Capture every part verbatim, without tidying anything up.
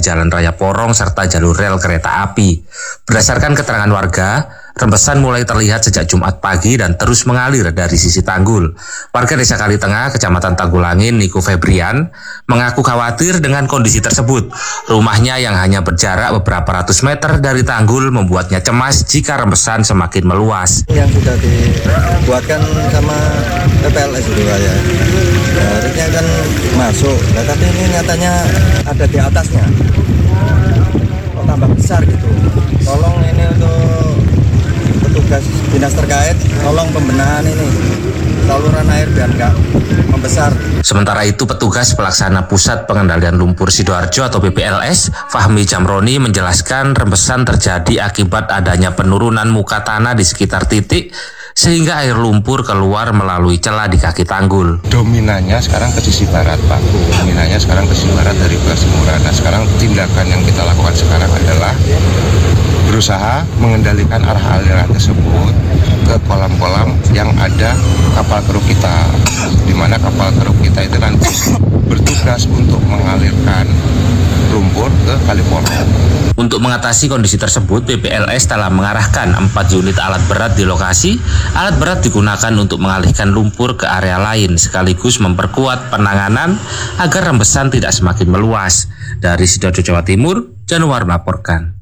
di Jalan Raya Porong serta jalur rel kereta api. Berdasarkan keterangan warga, rembesan mulai terlihat sejak Jumat pagi dan terus mengalir dari sisi tanggul. Warga Desa Kali Tengah, Kecamatan Tanggulangin, Niko Febrian, mengaku khawatir dengan kondisi tersebut. Rumahnya yang hanya berjarak beberapa ratus meter dari tanggul membuatnya cemas jika rembesan semakin meluas. Yang sudah dibuatkan sama P P L S itu ya, harusnya kan masuk, nah, tapi ini nyatanya ada di atasnya. Kok tambah besar gitu. Tolong ini untuk petugas dinas terkait, tolong pembenahan ini saluran air biar nggak membesar. Sementara itu, petugas pelaksana Pusat Pengendalian Lumpur Sidoarjo atau P P L S, Fahmi Jamroni, menjelaskan rembesan terjadi akibat adanya penurunan muka tanah di sekitar titik sehingga air lumpur keluar melalui celah di kaki tanggul. Dominannya sekarang ke sisi barat, Pak. Dominannya sekarang ke sisi barat dari Belas-Murah. Nah, sekarang tindakan yang kita lakukan sekarang adalah berusaha mengendalikan arah aliran tersebut ke kolam-kolam yang ada kapal kru kita, di mana kapal kru kita itu nanti bertugas untuk mengalirkan lumpur ke Kali Porong. Untuk mengatasi kondisi tersebut, P P L S telah mengarahkan empat unit alat berat di lokasi. Alat berat digunakan untuk mengalihkan lumpur ke area lain, sekaligus memperkuat penanganan agar rembesan tidak semakin meluas. Dari Sidoarjo, Jawa Timur, Januar melaporkan.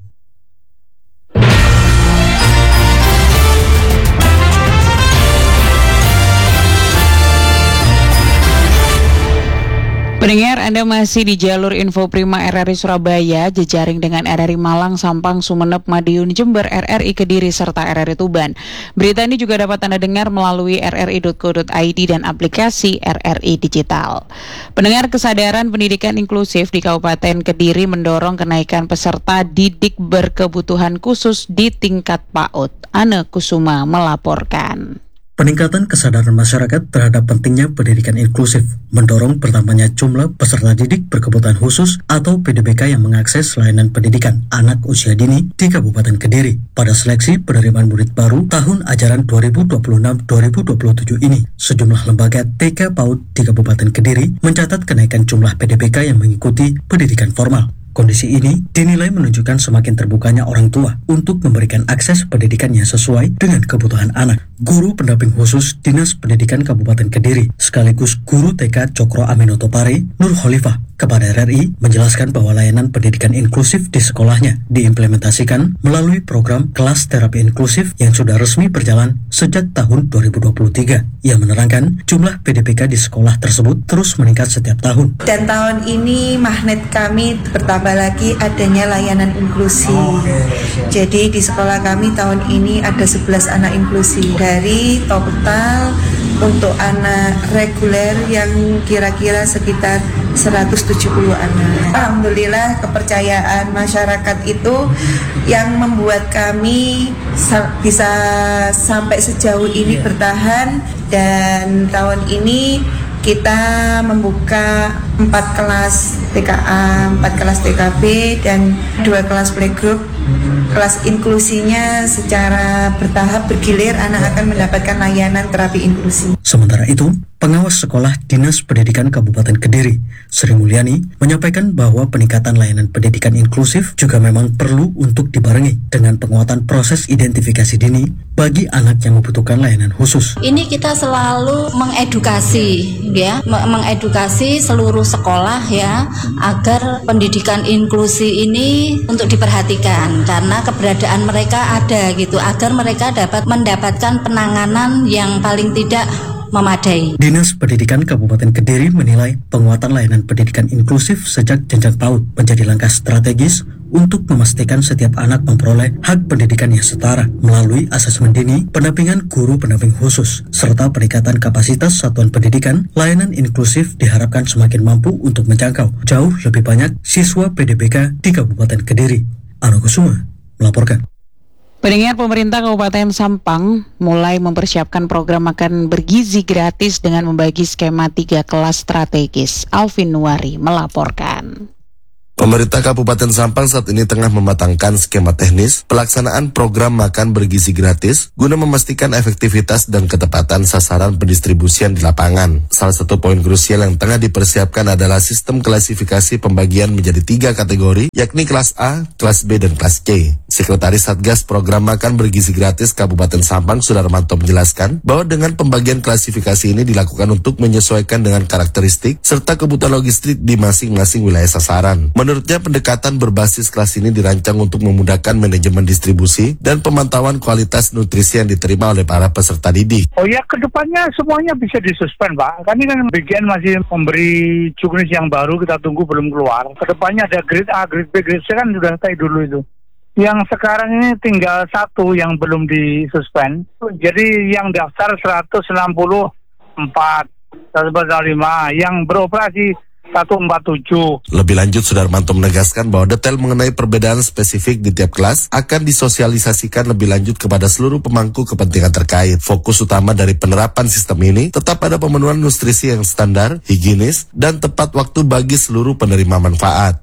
Pendengar, Anda masih di jalur Info Prima R R I Surabaya, jejaring dengan R R I Malang, Sampang, Sumeneb, Madiun, Jember, R R I Kediri, serta R R I Tuban. Berita ini juga dapat Anda dengar melalui r r i dot co dot i d dan aplikasi R R I Digital. Pendengar, kesadaran pendidikan inklusif di Kabupaten Kediri mendorong kenaikan peserta didik berkebutuhan khusus di tingkat PAUD. Ane Kusuma melaporkan. Peningkatan kesadaran masyarakat terhadap pentingnya pendidikan inklusif mendorong bertambahnya jumlah peserta didik berkebutuhan khusus atau P D B K yang mengakses layanan pendidikan anak usia dini di Kabupaten Kediri. Pada seleksi penerimaan murid baru tahun ajaran dua ribu dua puluh enam dua ribu dua puluh tujuh ini, sejumlah lembaga T K PAUD di Kabupaten Kediri mencatat kenaikan jumlah P D B K yang mengikuti pendidikan formal. Kondisi ini dinilai menunjukkan semakin terbukanya orang tua untuk memberikan akses pendidikan yang sesuai dengan kebutuhan anak. Guru pendamping khusus Dinas Pendidikan Kabupaten Kediri sekaligus guru T K Cokro Aminoto Pare, Nur Khalifah, kepada R R I menjelaskan bahwa layanan pendidikan inklusif di sekolahnya diimplementasikan melalui program kelas terapi inklusif yang sudah resmi berjalan sejak tahun dua ribu dua puluh tiga. Ia menerangkan jumlah P D B K di sekolah tersebut terus meningkat setiap tahun. Dan tahun ini magnet kami bertambah lagi adanya layanan inklusi. Jadi di sekolah kami tahun ini ada sebelas anak inklusi. Dari total untuk anak reguler yang kira-kira sekitar seratus tujuh puluh anak. Alhamdulillah kepercayaan masyarakat itu yang membuat kami bisa sampai sejauh ini bertahan, dan tahun ini kita membuka empat kelas T K A, empat kelas T K B, dan dua kelas playgroup. Kelas inklusinya secara bertahap bergilir, anak akan mendapatkan layanan terapi inklusi. Sementara itu, pengawas sekolah Dinas Pendidikan Kabupaten Kediri, Sri Mulyani, menyampaikan bahwa peningkatan layanan pendidikan inklusif juga memang perlu untuk dibarengi dengan penguatan proses identifikasi dini bagi anak yang membutuhkan layanan khusus. Ini kita selalu mengedukasi, ya, mengedukasi seluruh sekolah ya, agar pendidikan inklusi ini untuk diperhatikan, karena keberadaan mereka ada gitu, agar mereka dapat mendapatkan penanganan yang paling tidak memadai. Dinas Pendidikan Kabupaten Kediri menilai penguatan layanan pendidikan inklusif sejak jenjang PAUD menjadi langkah strategis untuk memastikan setiap anak memperoleh hak pendidikan yang setara melalui asesmen dini, pendampingan guru pendamping khusus, serta peningkatan kapasitas satuan pendidikan. Layanan inklusif diharapkan semakin mampu untuk menjangkau jauh lebih banyak siswa P D B K di Kabupaten Kediri. Anu Kusuma melaporkan. Pendengar, pemerintah Kabupaten Sampang mulai mempersiapkan program makan bergizi gratis dengan membagi skema tiga kelas strategis. Alvin Nuari melaporkan. Pemerintah Kabupaten Sampang saat ini tengah mematangkan skema teknis pelaksanaan program makan bergizi gratis guna memastikan efektivitas dan ketepatan sasaran pendistribusian di lapangan. Salah satu poin krusial yang tengah dipersiapkan adalah sistem klasifikasi pembagian menjadi tiga kategori, yakni kelas A, kelas B, dan kelas C. Sekretaris Satgas Program Makan Bergizi Gratis Kabupaten Sampang, Sudarmanto, menjelaskan bahwa dengan pembagian klasifikasi ini dilakukan untuk menyesuaikan dengan karakteristik serta kebutuhan logistik di masing-masing wilayah sasaran. Menurutnya, pendekatan berbasis kelas ini dirancang untuk memudahkan manajemen distribusi dan pemantauan kualitas nutrisi yang diterima oleh para peserta didik. Oh ya, kedepannya semuanya bisa disuspend, Pak. Kami kan B G N masih memberi juknis yang baru, kita tunggu belum keluar. Kedepannya ada grade A, grade B, grade C kan sudah stay dulu itu. Yang sekarang ini tinggal satu yang belum disuspend. Jadi yang daftar seratus enam puluh empat, seratus empat puluh lima, yang beroperasi seratus empat puluh tujuh. Lebih lanjut, Sudarmanto menegaskan bahwa detail mengenai perbedaan spesifik di tiap kelas akan disosialisasikan lebih lanjut kepada seluruh pemangku kepentingan terkait. Fokus utama dari penerapan sistem ini tetap pada pemenuhan nutrisi yang standar, higienis, dan tepat waktu bagi seluruh penerima manfaat.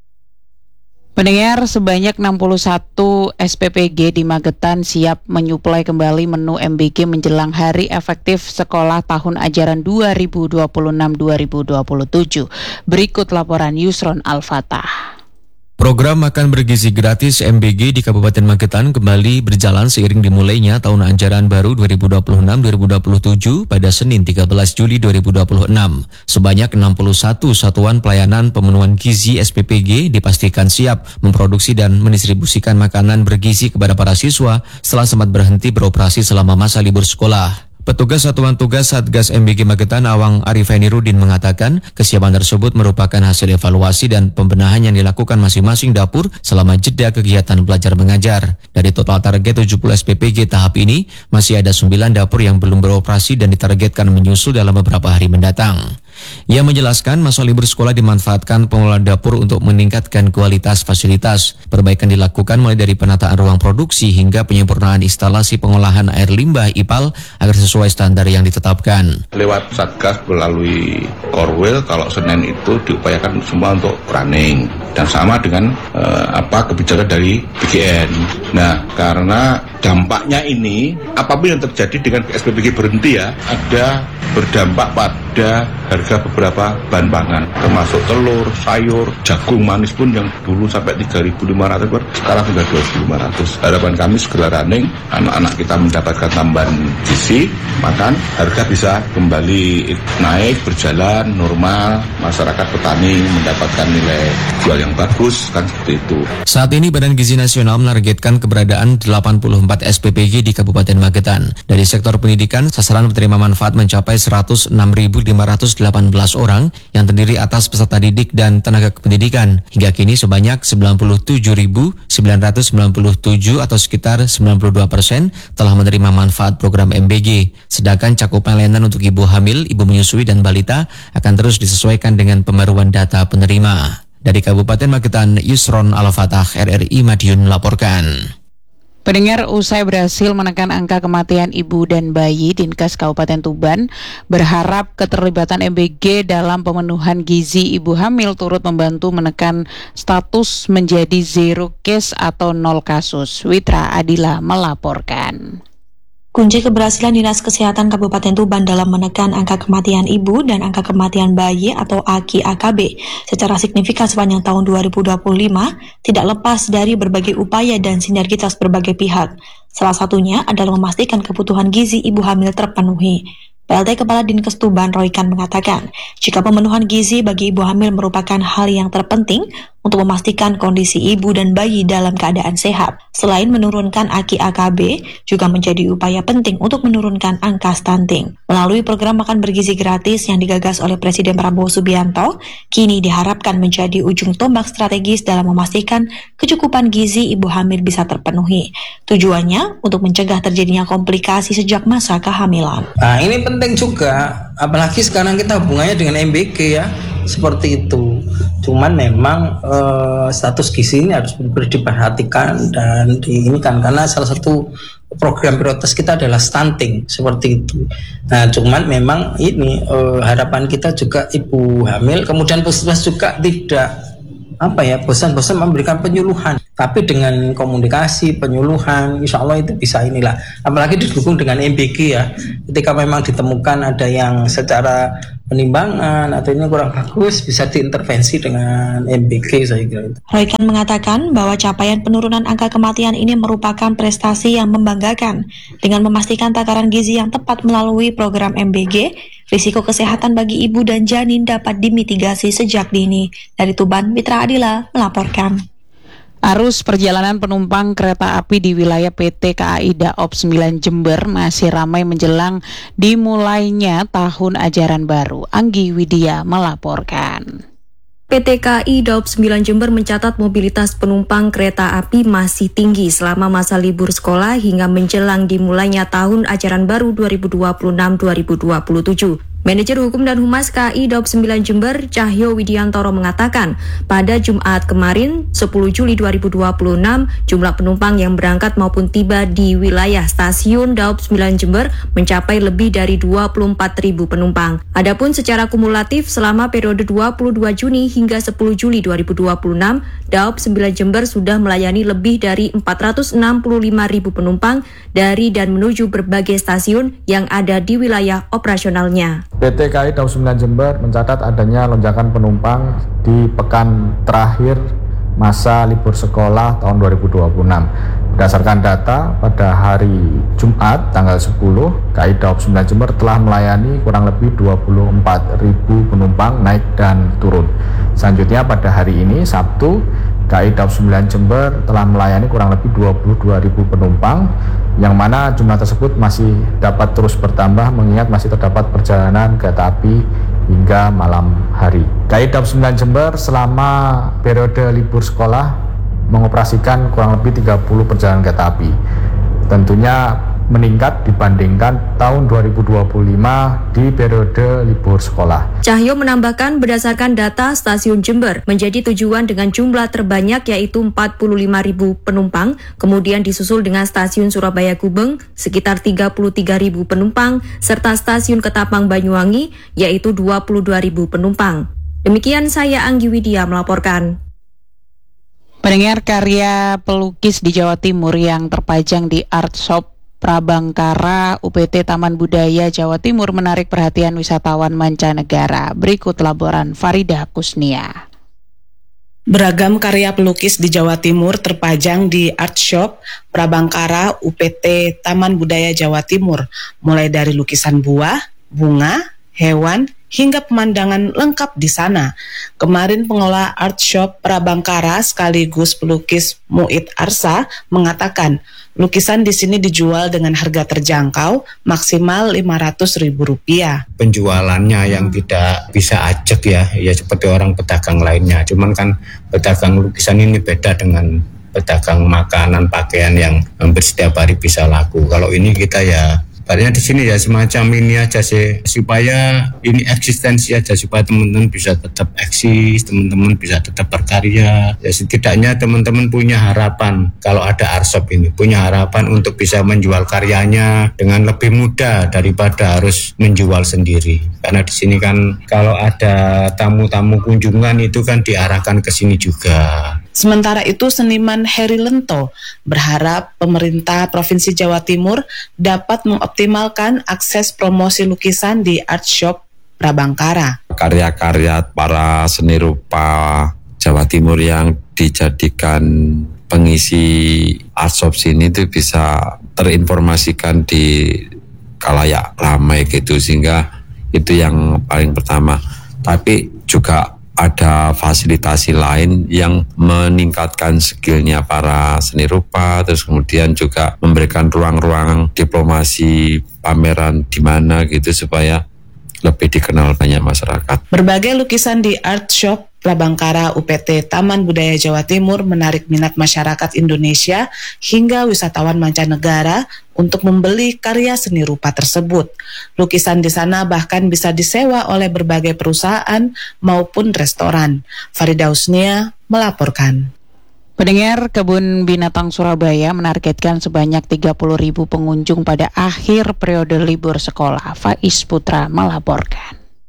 Pendengar, sebanyak enam puluh satu S P P G di Magetan siap menyuplai kembali menu M B G menjelang hari efektif sekolah tahun ajaran dua ribu dua puluh enam dua ribu dua puluh tujuh. Berikut laporan Yusron Al-Fatah. Program makan bergizi gratis M B G di Kabupaten Magetan kembali berjalan seiring dimulainya tahun ajaran baru dua ribu dua puluh enam dua ribu dua puluh tujuh pada Senin tiga belas Juli dua ribu dua puluh enam. Sebanyak enam puluh satu satuan pelayanan pemenuhan gizi S P P G dipastikan siap memproduksi dan mendistribusikan makanan bergizi kepada para siswa setelah sempat berhenti beroperasi selama masa libur sekolah. Petugas Satuan Tugas Satgas M B G Magetan Awang Arifenirudin mengatakan kesiapan tersebut merupakan hasil evaluasi dan pembenahan yang dilakukan masing-masing dapur selama jeda kegiatan belajar mengajar. Dari total target tujuh puluh S P P G tahap ini, masih ada sembilan dapur yang belum beroperasi dan ditargetkan menyusul dalam beberapa hari mendatang. Ia menjelaskan masa libur sekolah dimanfaatkan pengelola dapur untuk meningkatkan kualitas fasilitas. Perbaikan dilakukan mulai dari penataan ruang produksi hingga penyempurnaan instalasi pengolahan air limbah I P A L agar sesuai standar yang ditetapkan. Lewat Satgas melalui Korwil, kalau Senin itu diupayakan semua untuk running dan sama dengan eh, apa kebijakan dari B G N. Nah, karena dampaknya ini apapun yang terjadi dengan S P P G berhenti ya, ada berdampak pada harga beberapa bahan pangan, termasuk telur, sayur, jagung manis pun yang dulu sampai tiga ribu lima ratus sekarang sudah dua ribu lima ratus. Harapan kami segera running, anak-anak kita mendapatkan tambahan gizi, makan, harga bisa kembali naik, berjalan normal, masyarakat petani mendapatkan nilai jual yang bagus, kan seperti itu. Saat ini Badan Gizi Nasional menargetkan keberadaan delapan puluh empat S P P G di Kabupaten Magetan. Dari sektor pendidikan, sasaran penerima manfaat mencapai seratus enam ribu lima ratus delapan belas orang yang terdiri atas peserta didik dan tenaga kependidikan. Hingga kini sebanyak sembilan puluh tujuh ribu sembilan ratus sembilan puluh tujuh atau sekitar sembilan puluh dua persen telah menerima manfaat program M B G. Sedangkan cakupan layanan untuk ibu hamil, ibu menyusui, dan balita akan terus disesuaikan dengan pembaruan data penerima. Dari Kabupaten Magetan, Yusron Al-Fatah, R R I Madiun melaporkan. Pendengar, usai berhasil menekan angka kematian ibu dan bayi, Dinkes Kabupaten Tuban berharap keterlibatan M B G dalam pemenuhan gizi ibu hamil turut membantu menekan status menjadi zero case atau nol kasus. Witra Adila melaporkan. Kunci keberhasilan Dinas Kesehatan Kabupaten Tuban dalam menekan angka kematian ibu dan angka kematian bayi atau A K I A K B secara signifikan sepanjang tahun dua ribu dua puluh lima tidak lepas dari berbagai upaya dan sinergitas berbagai pihak. Salah satunya adalah memastikan kebutuhan gizi ibu hamil terpenuhi. P L T Kepala Dinkes Tuban Roykan mengatakan, jika pemenuhan gizi bagi ibu hamil merupakan hal yang terpenting untuk memastikan kondisi ibu dan bayi dalam keadaan sehat. Selain menurunkan A K I A K B, juga menjadi upaya penting untuk menurunkan angka stunting. Melalui program makan bergizi gratis yang digagas oleh Presiden Prabowo Subianto, kini diharapkan menjadi ujung tombak strategis dalam memastikan kecukupan gizi ibu hamil bisa terpenuhi. Tujuannya untuk mencegah terjadinya komplikasi sejak masa kehamilan. Nah, ini penting juga, apalagi sekarang kita hubungannya dengan M B G ya, seperti itu. Cuman memang eh, status gizi ini harus benar-benar diperhatikan dan di ini kan karena salah satu program prioritas kita adalah stunting seperti itu. Nah, cuman memang ini eh, harapan kita juga ibu hamil, kemudian puskesmas juga tidak apa ya bosan-bosan memberikan penyuluhan, tapi dengan komunikasi penyuluhan insya Allah itu bisa inilah, apalagi didukung dengan M B G ya, ketika memang ditemukan ada yang secara penimbangan atau ini kurang bagus bisa diintervensi dengan M B G saya kira itu. Roykan mengatakan bahwa capaian penurunan angka kematian ini merupakan prestasi yang membanggakan. Dengan memastikan takaran gizi yang tepat melalui program M B G, risiko kesehatan bagi ibu dan janin dapat dimitigasi sejak dini. Dari Tuban, Mitra Adila melaporkan. Arus perjalanan penumpang kereta api di wilayah P T K A I Daop sembilan Jember masih ramai menjelang dimulainya tahun ajaran baru. Anggi Widya melaporkan. P T K A I Daop sembilan Jember mencatat mobilitas penumpang kereta api masih tinggi selama masa libur sekolah hingga menjelang dimulainya tahun ajaran baru dua ribu dua puluh enam dua ribu dua puluh tujuh. Manajer Hukum dan Humas K A I Daop sembilan Jember, Cahyo Widiantoro mengatakan, pada Jumat kemarin, sepuluh Juli dua ribu dua puluh enam, jumlah penumpang yang berangkat maupun tiba di wilayah stasiun Daop sembilan Jember mencapai lebih dari dua puluh empat ribu penumpang. Adapun secara kumulatif selama periode dua puluh dua Juni hingga sepuluh Juli dua ribu dua puluh enam, Daop sembilan Jember sudah melayani lebih dari empat ratus enam puluh lima ribu penumpang dari dan menuju berbagai stasiun yang ada di wilayah operasionalnya. P T K A I Daop sembilan Jember mencatat adanya lonjakan penumpang di pekan terakhir masa libur sekolah tahun dua ribu dua puluh enam. Berdasarkan data, pada hari Jumat tanggal sepuluh, K A I Daop sembilan Jember telah melayani kurang lebih dua puluh empat ribu penumpang naik dan turun. Selanjutnya pada hari ini, Sabtu, K A I Daop sembilan Jember telah melayani kurang lebih dua puluh dua ribu penumpang, yang mana jumlah tersebut masih dapat terus bertambah mengingat masih terdapat perjalanan kereta api hingga malam hari. K A I Daop sembilan Jember selama periode libur sekolah mengoperasikan kurang lebih tiga puluh perjalanan kereta api. Tentunya meningkat dibandingkan tahun dua ribu dua puluh lima di periode libur sekolah. Cahyo menambahkan berdasarkan data stasiun Jember menjadi tujuan dengan jumlah terbanyak yaitu empat puluh lima ribu penumpang, kemudian disusul dengan stasiun Surabaya Gubeng sekitar tiga puluh tiga ribu penumpang, serta stasiun Ketapang Banyuwangi yaitu dua puluh dua ribu penumpang. Demikian saya Anggi Widya melaporkan. Pendengar, karya pelukis di Jawa Timur yang terpajang di Art Shop Prabangkara U P T Taman Budaya Jawa Timur menarik perhatian wisatawan mancanegara. Berikut laporan Farida Kusnia. Beragam karya pelukis di Jawa Timur terpajang di Art Shop Prabangkara U P T Taman Budaya Jawa Timur, mulai dari lukisan buah, bunga, hewan, hingga pemandangan lengkap di sana. Kemarin pengelola Art Shop Prabangkara sekaligus pelukis Muid Arsa mengatakan, lukisan di sini dijual dengan harga terjangkau, maksimal lima ratus ribu rupiah. Penjualannya yang tidak bisa ajak ya, ya seperti orang pedagang lainnya. Cuman kan pedagang lukisan ini beda dengan pedagang makanan, pakaian yang hampir setiap hari bisa laku. Kalau ini kita ya Artinya di sini ya semacam ini aja sih, supaya ini eksistensi aja, supaya teman-teman bisa tetap eksis, teman-teman bisa tetap berkarya. Ya setidaknya teman-teman punya harapan kalau ada Art Shop ini, punya harapan untuk bisa menjual karyanya dengan lebih mudah daripada harus menjual sendiri. Karena di sini kan kalau ada tamu-tamu kunjungan itu kan diarahkan ke sini juga. Sementara itu, seniman Heri Lento berharap pemerintah Provinsi Jawa Timur dapat mengoptimalkan akses promosi lukisan di Art Shop Prabangkara. Karya-karya para seni rupa Jawa Timur yang dijadikan pengisi Art Shop sini itu bisa terinformasikan di khalayak ramai gitu, sehingga itu yang paling pertama. Tapi juga ada fasilitasi lain yang meningkatkan skillnya para seni rupa, terus kemudian juga memberikan ruang-ruang diplomasi pameran di mana gitu supaya lebih dikenal banyak masyarakat. Berbagai lukisan di Art Shop Prabangkara U P T Taman Budaya Jawa Timur menarik minat masyarakat Indonesia hingga wisatawan mancanegara untuk membeli karya seni rupa tersebut. Lukisan di sana bahkan bisa disewa oleh berbagai perusahaan maupun restoran. Farida Husnia melaporkan. Pendengar, Kebun Binatang Surabaya menargetkan sebanyak tiga puluh ribu pengunjung pada akhir periode libur sekolah. Faiz Putra melaporkan.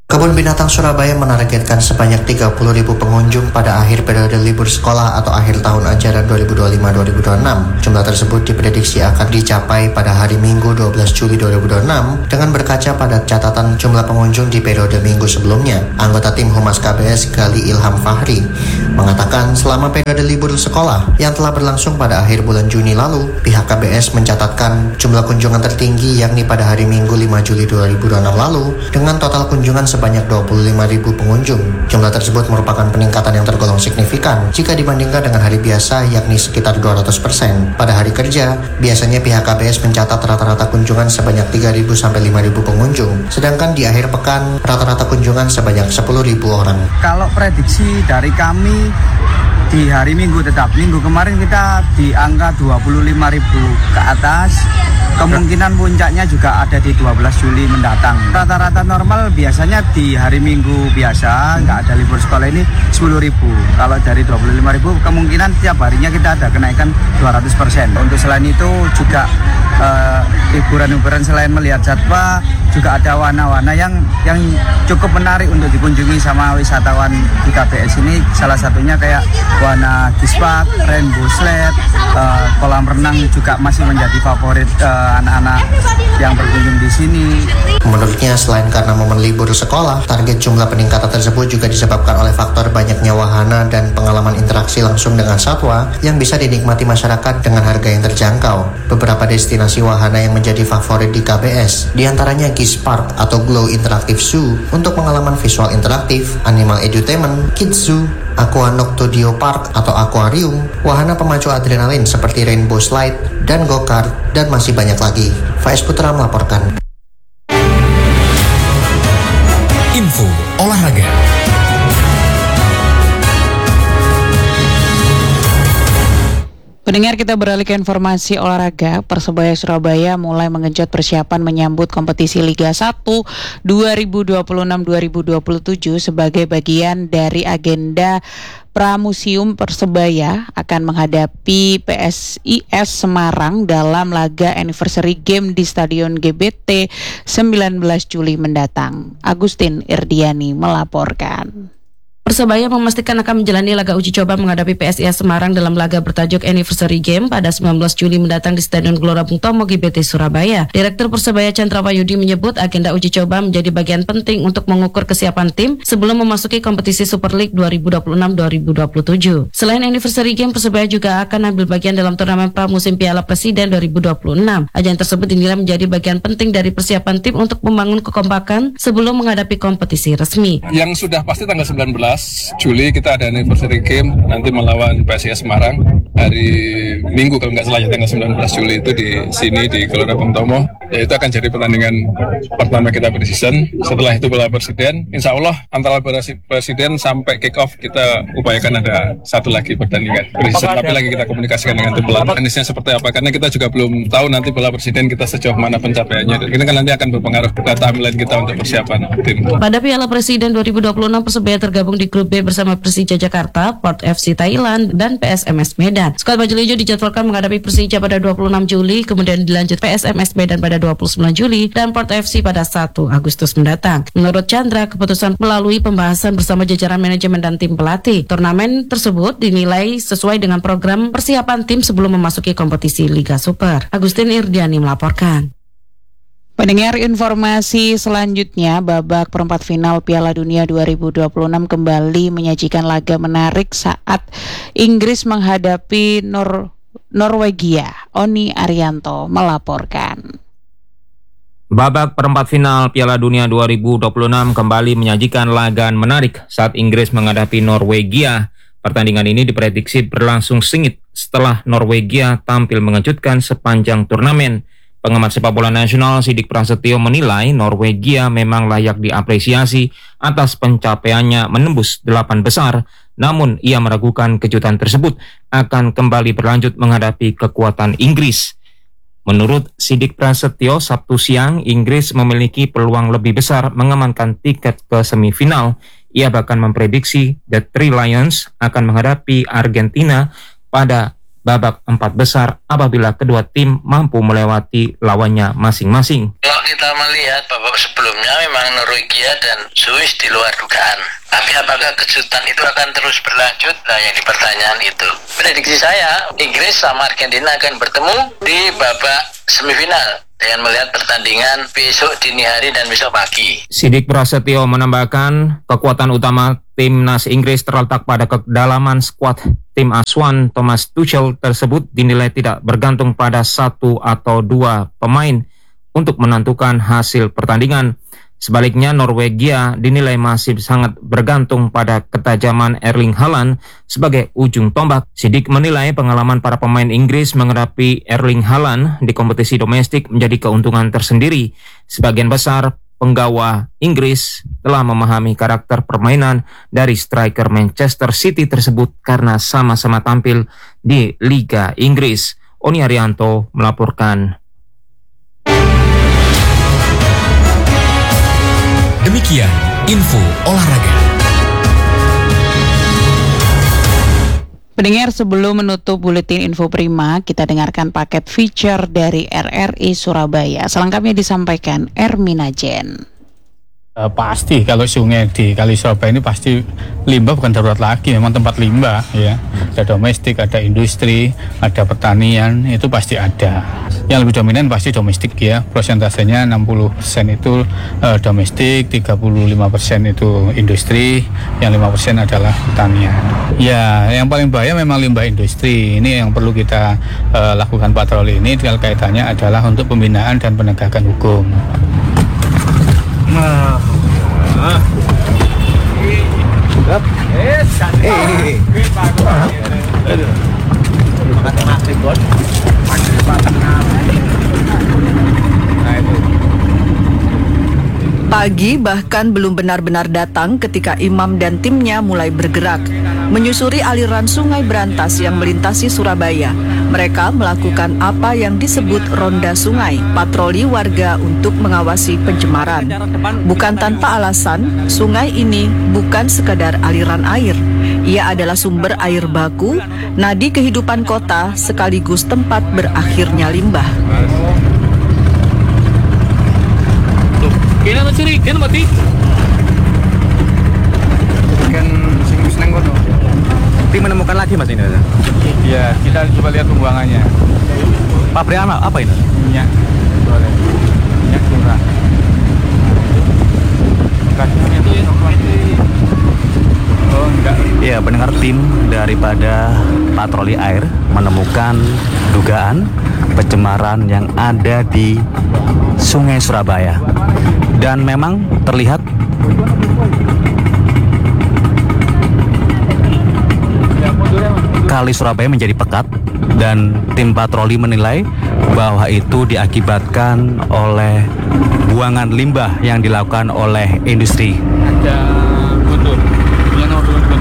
Kebun Binatang Surabaya menargetkan sebanyak tiga puluh ribu pengunjung pada akhir periode libur sekolah atau akhir tahun ajaran dua ribu dua puluh lima dua ribu dua puluh enam. Jumlah tersebut diprediksi akan dicapai pada hari Minggu dua belas Juli dua ribu dua puluh enam dengan berkaca pada catatan jumlah pengunjung di periode minggu sebelumnya. Anggota tim Humas K B S Gali Ilham Fahri mengatakan selama periode libur sekolah yang telah berlangsung pada akhir bulan Juni lalu, pihak K B S mencatatkan jumlah kunjungan tertinggi yakni pada hari Minggu lima Juli dua ribu dua puluh enam lalu dengan total kunjungan sebanyak dua puluh lima ribu pengunjung. Jumlah tersebut merupakan peningkatan yang tergolong signifikan jika dibandingkan dengan hari biasa yakni sekitar dua ratus persen. Pada hari kerja, biasanya pihak K B S mencatat rata-rata kunjungan sebanyak tiga ribu sampai lima ribu pengunjung, sedangkan di akhir pekan rata-rata kunjungan sebanyak sepuluh ribu orang. Kalau prediksi dari kami di hari Minggu tetap, minggu kemarin kita di angka dua puluh lima ribu ke atas. Kemungkinan puncaknya juga ada di dua belas Juli mendatang. Rata-rata normal biasanya di hari Minggu biasa, nggak ada libur sekolah ini sepuluh ribu. Kalau dari dua puluh lima ribu, kemungkinan tiap harinya kita ada kenaikan dua ratus persen. Untuk selain itu juga uh, hiburan-hiburan selain melihat satwa, juga ada warna-warna yang yang cukup menarik untuk dikunjungi sama wisatawan di K B S ini. Salah satunya kayak warna Gispark, Rainbow Sled, uh, kolam renang juga masih menjadi favorit uh, anak-anak yang berkunjung di sini. Menurutnya, selain karena momen libur sekolah, target jumlah peningkatan tersebut juga disebabkan oleh faktor banyaknya wahana dan pengalaman interaksi langsung dengan satwa yang bisa dinikmati masyarakat dengan harga yang terjangkau. Beberapa destinasi wahana yang menjadi favorit di K B S, diantaranya Gispark atau Glow Interactive Zoo untuk pengalaman visual interaktif, Animal Edutainment, Kids Zoo, Aqua Noctudio Park atau akuarium, wahana pemacu adrenalin seperti Rainbow Slide dan go-kart, dan masih banyak lagi. Faiz Putra melaporkan. Info olahraga. Pendengar, kita beralih ke informasi olahraga. Persebaya Surabaya mulai mengenjot persiapan menyambut kompetisi Liga satu dua ribu dua puluh enam dua ribu dua puluh tujuh sebagai bagian dari agenda Pramuseum. Persebaya akan menghadapi P S I S Semarang dalam laga anniversary game di Stadion G B T sembilan belas Juli mendatang. Agustin Irdiani melaporkan. Persebaya memastikan akan menjalani laga uji coba menghadapi P S I S Semarang dalam laga bertajuk Anniversary Game pada sembilan belas Juli mendatang di Stadion Gelora Bung Tomo G B T Surabaya. Direktur Persebaya Chandra Wayudi menyebut agenda uji coba menjadi bagian penting untuk mengukur kesiapan tim sebelum memasuki kompetisi Super League dua ribu dua puluh enam dua ribu dua puluh tujuh. Selain Anniversary Game, Persebaya juga akan ambil bagian dalam turnamen pramusim Piala Presiden dua ribu dua puluh enam. Ajang tersebut dinilai menjadi bagian penting dari persiapan tim untuk membangun kekompakan sebelum menghadapi kompetisi resmi. Yang sudah pasti tanggal sembilan belas Juli kita ada anniversary game nanti melawan P S I S Semarang hari Minggu kalau nggak salah ya, tanggal sembilan belas Juli itu di sini di Gelora Bung Tomo. Ya, itu akan jadi pertandingan pertama kita pre-season. Setelah itu Piala Presiden, insya Allah antara Presiden sampai kick off kita upayakan ada satu lagi pertandingan pre-season, tapi lagi kita komunikasikan dengan tim pelatih teknisnya seperti apa, karena kita juga belum tahu nanti Piala Presiden kita sejauh mana pencapaiannya. Dan ini kan nanti akan berpengaruh pada timeline kita untuk persiapan tim. Pada Piala Presiden dua ribu dua puluh enam, Persebaya tergabung di grup B bersama Persija Jakarta, Port F C Thailand, dan P S M S Medan. Skuad Bajul Ijo dijadwalkan menghadapi Persija pada dua puluh enam Juli, kemudian dilanjut P S M S Medan pada dua puluh sembilan Juli, dan Port F C pada satu Agustus mendatang. Menurut Chandra, keputusan melalui pembahasan bersama jajaran manajemen dan tim pelatih. Turnamen tersebut dinilai sesuai dengan program persiapan tim sebelum memasuki kompetisi Liga Super. Agustin Irdiani melaporkan. Pendengar, informasi selanjutnya, babak perempat final Piala Dunia dua ribu dua puluh enam kembali menyajikan laga menarik saat Inggris menghadapi Nor- Norwegia. Oni Arianto melaporkan. Babak perempat final Piala Dunia dua ribu dua puluh enam kembali menyajikan laga menarik saat Inggris menghadapi Norwegia. Pertandingan ini diprediksi berlangsung sengit setelah Norwegia tampil mengejutkan sepanjang turnamen. Pengamat sepak bola nasional Sidik Prasetyo menilai Norwegia memang layak diapresiasi atas pencapaiannya menembus delapan besar, namun ia meragukan kejutan tersebut akan kembali berlanjut menghadapi kekuatan Inggris. Menurut Sidik Prasetyo, Sabtu siang Inggris memiliki peluang lebih besar mengamankan tiket ke semifinal. Ia bahkan memprediksi The Three Lions akan menghadapi Argentina pada babak empat besar apabila kedua tim mampu melewati lawannya masing-masing. Kalau kita melihat babak sebelumnya memang Norwegia dan Swiss di luar dugaan. Tapi apakah kejutan itu akan terus berlanjut? Nah, yang dipertanyaan itu. Prediksi saya, Inggris sama Argentina akan bertemu di babak semifinal dengan melihat pertandingan besok dini hari dan besok pagi. Sidik Prasetyo menambahkan kekuatan utama timnas Inggris terletak pada kedalaman skuad tim asuhan Thomas Tuchel tersebut dinilai tidak bergantung pada satu atau dua pemain untuk menentukan hasil pertandingan. Sebaliknya, Norwegia dinilai masih sangat bergantung pada ketajaman Erling Haaland sebagai ujung tombak. Sidik menilai pengalaman para pemain Inggris menghadapi Erling Haaland di kompetisi domestik menjadi keuntungan tersendiri. Sebagian besar penggawa Inggris telah memahami karakter permainan dari striker Manchester City tersebut karena sama-sama tampil di Liga Inggris. Oni Arianto melaporkan. Demikian info olahraga. Pendengar, sebelum menutup buletin Info Prima, kita dengarkan paket feature dari R R I Surabaya. Selengkapnya disampaikan Ermina Jen. Uh, pasti kalau sungai di Kali Surabaya ini pasti limbah bukan darurat lagi, memang tempat limbah ya. Ada domestik, ada industri, ada pertanian, itu pasti ada. Yang lebih dominan pasti domestik ya, prosentasenya enam puluh persen itu uh, domestik, tiga puluh lima persen itu industri, yang lima persen adalah pertanian. Ya, yang paling bahaya memang limbah industri. Ini yang perlu kita uh, lakukan patroli ini, kaitannya adalah untuk pembinaan dan penegakan hukum. Nah, ah, eh, eh, Pagi bahkan belum benar-benar datang ketika imam dan timnya mulai bergerak menyusuri aliran Sungai Brantas yang melintasi Surabaya. Mereka melakukan apa yang disebut ronda sungai, patroli warga untuk mengawasi pencemaran. Bukan tanpa alasan, sungai ini bukan sekadar aliran air. Ia adalah sumber air baku, nadi kehidupan kota sekaligus tempat berakhirnya limbah. Kena mencuri, kena mati. Kan sing seneng kono. Tim menemukan lagi Mas ini. Iya, kita coba lihat pembuangannya. Pabrik apa, apa ini? Minyak. Boleh. Minyak curah. Oh, enggak. Iya, pendengar, tim daripada patroli air menemukan dugaan pencemaran yang ada di Sungai Surabaya. Dan memang terlihat Kali Surabaya menjadi pekat, dan tim patroli menilai bahwa itu diakibatkan oleh buangan limbah yang dilakukan oleh industri. Ada guntur, punya nomor guntur.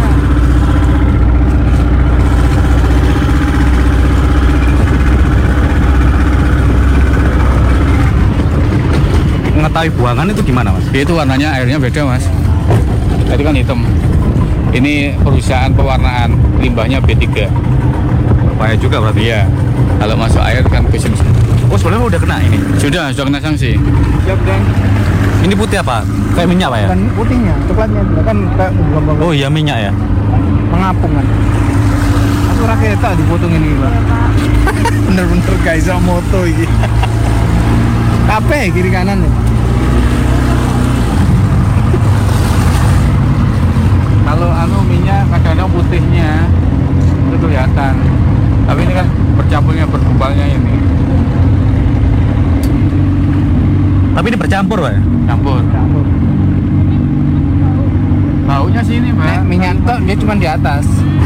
Mengetahui buangan itu gimana, Mas? Itu warnanya airnya beda, Mas. Tadi kan hitam. Ini perusahaan pewarnaan, limbahnya B tiga. Bahaya juga berarti? Iya. Kalau masuk air kan kusim. Oh, sebelumnya udah kena ini? Sudah, sudah kena sanksi. Siap, Dan. Ini putih apa? Kayak minyak, Pak ya? Kan putihnya, coklatnya kan kayak gelombang. Oh iya, minyak ya? Mengapung kan. Aku raketa dipotong ini, Pak. Bener-bener guys, sama moto ini. Kape kiri kanan nih. Kalau anu minyak kadang-kadang putihnya itu kelihatan, tapi ini kan bercampurnya bergumpalnya ini. Tapi ini bercampur, Pak? Campur. Campur. Baunya sini, Pak. Nah, minyak tok dia cuma di atas.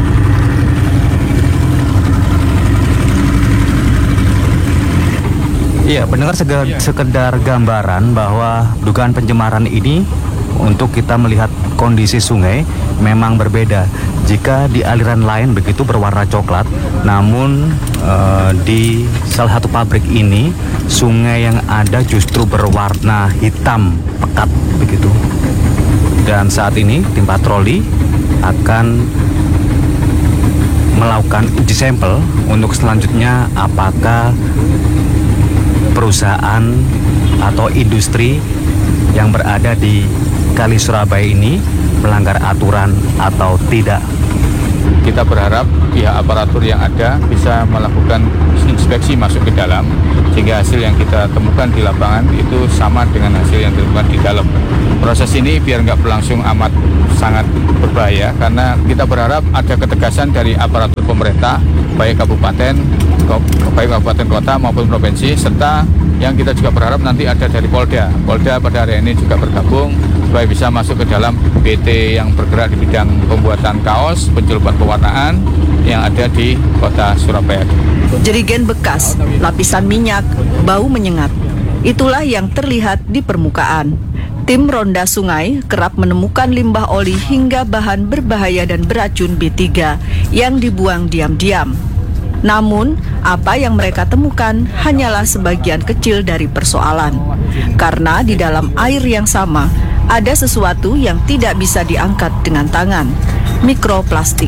Iya, pendengar, sekedar gambaran bahwa dugaan pencemaran ini untuk kita melihat kondisi sungai memang berbeda. Jika di aliran lain begitu berwarna coklat, namun uh, di salah satu pabrik ini sungai yang ada justru berwarna hitam pekat begitu. Dan saat ini tim patroli akan melakukan uji sampel untuk selanjutnya apakah perusahaan atau industri yang berada di Kali Surabaya ini melanggar aturan atau tidak. Kita berharap pihak aparatur yang ada bisa melakukan inspeksi masuk ke dalam, sehingga hasil yang kita temukan di lapangan itu sama dengan hasil yang ditemukan di dalam. Proses ini biar nggak berlangsung amat sangat berbahaya, karena kita berharap ada ketegasan dari aparatur pemerintah, baik kabupaten, baik kabupaten kota maupun provinsi, serta yang kita juga berharap nanti ada dari Polda. Polda pada hari ini juga bergabung supaya bisa masuk ke dalam B T yang bergerak di bidang pembuatan kaos, pencelupan pewarnaan yang ada di kota Surabaya. Jerigen bekas, lapisan minyak, bau menyengat. Itulah yang terlihat di permukaan. Tim Ronda Sungai kerap menemukan limbah oli hingga bahan berbahaya dan beracun B tiga yang dibuang diam-diam. Namun, apa yang mereka temukan hanyalah sebagian kecil dari persoalan. Karena di dalam air yang sama, ada sesuatu yang tidak bisa diangkat dengan tangan, mikroplastik.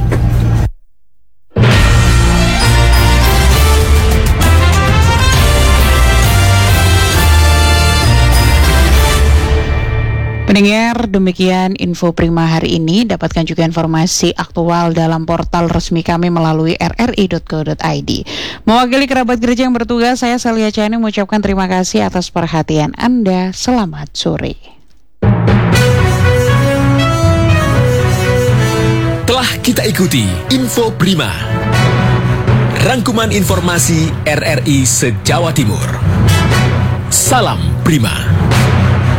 Pendengar, demikian info Prima hari ini. Dapatkan juga informasi aktual dalam portal resmi kami melalui r r i dot co dot i d. Mewakili kerabat gereja yang bertugas, saya Celia Chani mengucapkan terima kasih atas perhatian Anda. Selamat sore. Telah kita ikuti Info Prima, rangkuman informasi R R I se-Jawa Timur. Salam Prima.